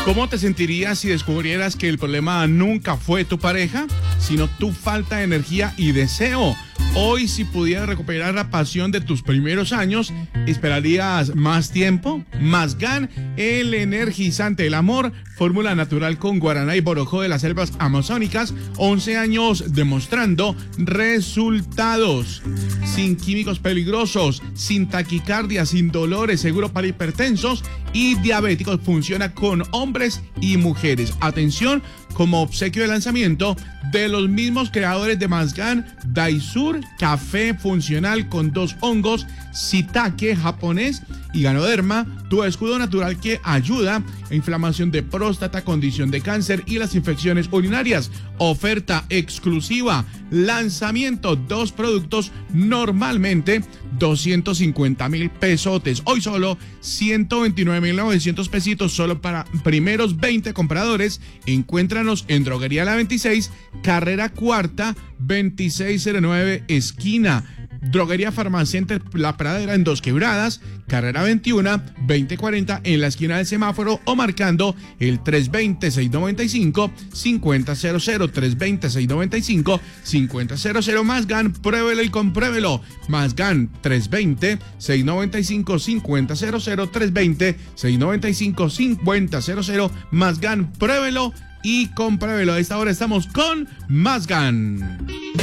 ¿Cómo te sentirías si descubrieras que el problema nunca fue tu pareja, sino tu falta de energía y deseo? Hoy, si pudieras recuperar la pasión de tus primeros años, ¿esperarías más tiempo? Masgan, el energizante del amor, fórmula natural con guaraná y borojó de las selvas amazónicas, 11 años demostrando resultados. Sin químicos peligrosos, sin taquicardia, sin dolores, seguro para hipertensos y diabéticos, funciona con hombres y mujeres. Atención, como obsequio de lanzamiento de los mismos creadores de Masgan, Daisur, café funcional con 2 hongos, shiitake japonés y ganoderma, tu escudo natural que ayuda a inflamación de próstata, condición de cáncer y las infecciones urinarias. Oferta exclusiva, lanzamiento, 2 productos, normalmente 250,000 pesotes. Hoy solo 129,900 pesitos, solo para primeros 20 compradores. Encuéntranos en Droguería La 26, carrera cuarta, 2609, esquina. Droguería Farmacéutica La Pradera en Dos Quebradas, carrera 21, 2040 en la esquina del semáforo, o marcando el 320-695-5000, 320-695-5000. Masgan, pruébelo y compruébelo. Masgan, 320-695-5000, 320-695-5000. Masgan, pruébelo y compruébelo. A esta hora estamos con Masgan.